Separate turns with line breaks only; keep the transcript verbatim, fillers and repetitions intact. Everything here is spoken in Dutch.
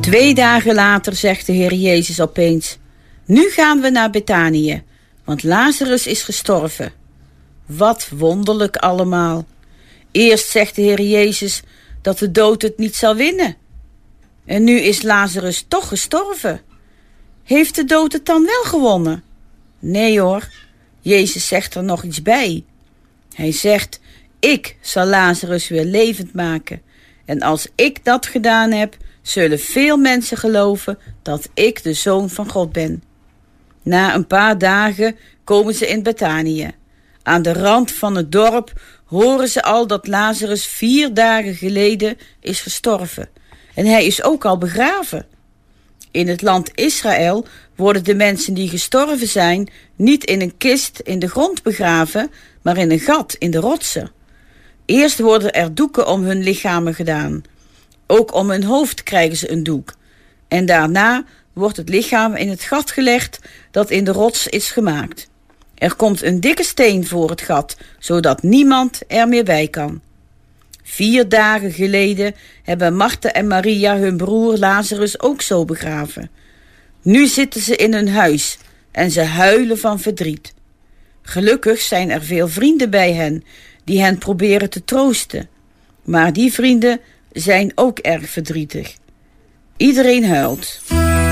Twee dagen later zegt de Heer Jezus opeens: nu gaan we naar Betanië, want Lazarus is gestorven. Wat wonderlijk allemaal. Eerst zegt de Heer Jezus dat de dood het niet zal winnen. En nu is Lazarus toch gestorven. Heeft de dood het dan wel gewonnen? Nee hoor, Jezus zegt er nog iets bij. Hij zegt: ik zal Lazarus weer levend maken. En als ik dat gedaan heb, zullen veel mensen geloven dat ik de Zoon van God ben. Na een paar dagen komen ze in Betanië. Aan de rand van het dorp horen ze al dat Lazarus vier dagen geleden is gestorven. En hij is ook al begraven. In het land Israël worden de mensen die gestorven zijn niet in een kist in de grond begraven, maar in een gat in de rotsen. Eerst worden er doeken om hun lichamen gedaan. Ook om hun hoofd krijgen ze een doek. En daarna wordt het lichaam in het gat gelegd dat in de rots is gemaakt. Er komt een dikke steen voor het gat, zodat niemand er meer bij kan. Vier dagen geleden hebben Martha en Maria hun broer Lazarus ook zo begraven. Nu zitten ze in hun huis en ze huilen van verdriet. Gelukkig zijn er veel vrienden bij hen die hen proberen te troosten. Maar die vrienden zijn ook erg verdrietig. Iedereen huilt.